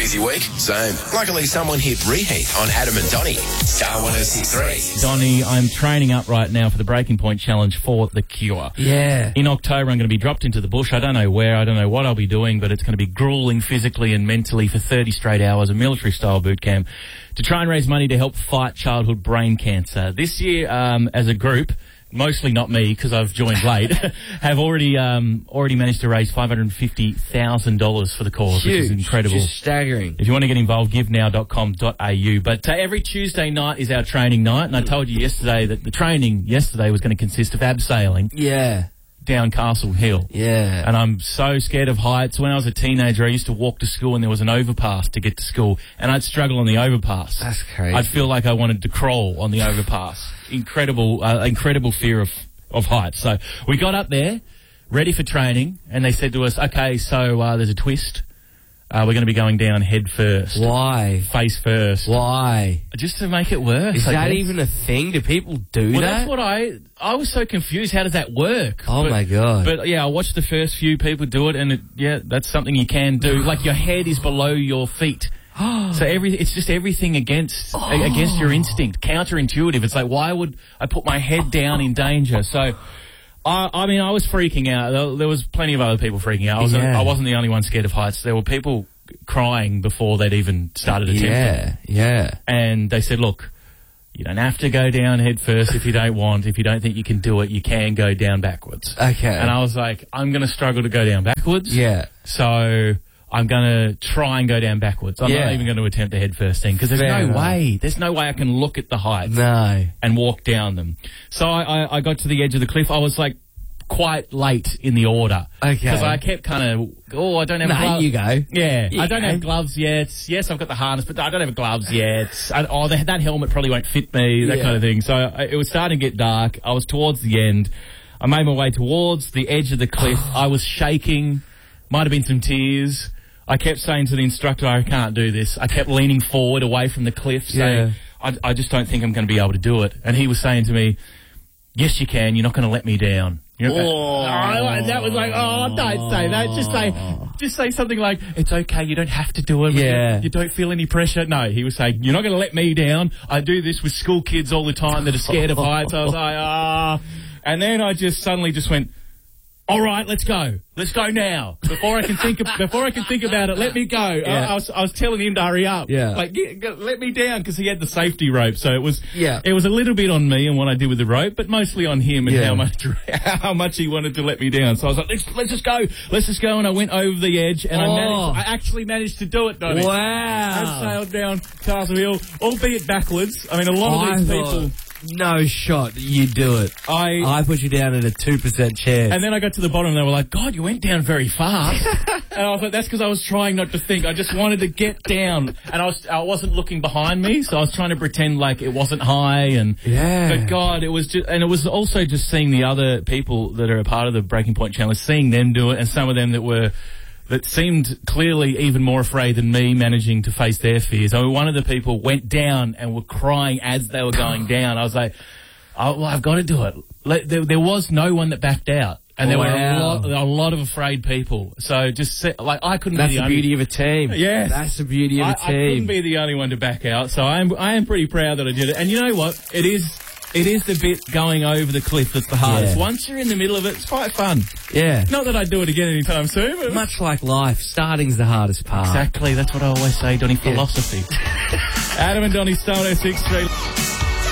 Busy week? Same. Luckily, someone hit reheat on Adam and Donnie. Star 106.3. Donnie, I'm training up right now for the Breaking Point Challenge for The Cure. Yeah. In October, I'm going to be dropped into the bush. I don't know where, I don't know what I'll be doing, but it's going to be grueling physically and mentally for 30 straight hours, a military-style boot camp, to try and raise money to help fight childhood brain cancer. This year, as a group, mostly not me because I've joined late, have already managed to raise $550,000 for the cause, Huge. which is incredible. Just staggering. If you want to get involved, givenow.com.au. But every Tuesday night is our training night, and I told you yesterday that the training yesterday was going to consist of abseiling Yeah. down Castle Hill. Yeah. And I'm so scared of heights. When I was a teenager, I used to walk to school and there was an overpass to get to school, and I'd struggle on the overpass. That's crazy. I'd feel like I wanted to crawl on the overpass. Incredible fear of heights. So we got up there, ready for training, and they said to us, okay, so there's a twist. We're going to be going down head first. Why? Face first. Why? Just to make it worse. Is I that guess. even a thing? Do people do Well, that? that's what I was so confused. How does that work? Oh, my God. But yeah, I watched the first few people do it, and that's something you can do. Like, your head is below your feet. So it's just everything against your instinct, counterintuitive. It's like, why would I put my head down in danger? So, I mean, I was freaking out. There was plenty of other people freaking out. I wasn't the only one scared of heights. There were people crying before they'd even started attempting. Yeah. And they said, look, you don't have to go down head first if you don't want. If you don't think you can do it, you can go down backwards. Okay. And I was like, I'm going to struggle to go down backwards. Yeah. So I'm going to try and go down backwards. I'm not even going to attempt the head first thing because there's no way I can look at the heights and walk down them. So I got to the edge of the cliff. I was like quite late in the order. Okay. Because I kept kind of, I don't have gloves. You go. Yeah. I don't have gloves yet. Yes, I've got the harness, but I don't have gloves yet. That helmet probably won't fit me, that kind of thing. So it was starting to get dark. I was towards the end. I made my way towards the edge of the cliff. I was shaking. Might have been some tears. I kept saying to the instructor, I can't do this. I kept leaning forward away from the cliff saying, I just don't think I'm going to be able to do it. And he was saying to me, yes, you can. You're not going to let me down. That was like, don't say that. Just say something like, it's okay. You don't have to do it. Yeah. You don't feel any pressure. No, he was saying, you're not going to let me down. I do this with school kids all the time that are scared of heights. I was like, And then I suddenly went, all right, let's go. Let's go now. Before I can think about it, let me go. Yeah. I was telling him to hurry up. Yeah. Like, let me down, because he had the safety rope. So it was a little bit on me and what I did with the rope, but mostly on him and how much he wanted to let me down. So I was like, let's just go. Let's just go. And I went over the edge and I actually managed to do it, Donnie. Wow. I sailed down Castle Hill, albeit backwards. I mean, a lot of these people... No shot you do it. I put you down in a 2% chance. And then I got to the bottom and they were like, God, you went down very fast. And I was like, that's because I was trying not to think. I just wanted to get down. And I wasn't looking behind me, so I was trying to pretend like it wasn't high. But God, it was just, and it was also just seeing the other people that are a part of the Breaking Point Challenge, seeing them do it, and some of them that seemed clearly even more afraid than me managing to face their fears. I mean, one of the people went down and were crying as they were going down. I was like, I've got to do it. There was no one that backed out. And there were a lot of afraid people. So I couldn't That's be the the beauty of a team. Yes. That's the beauty of a team. I couldn't be the only one to back out. So I am pretty proud that I did it. And you know what? It is the bit going over the cliff that's the hardest. Yeah. Once you're in the middle of it, it's quite fun. Yeah. Not that I'd do it again anytime soon. But much like life, starting's the hardest part. Exactly. That's what I always say, Donnie. Philosophy. Adam and Donnie, Star 106.3.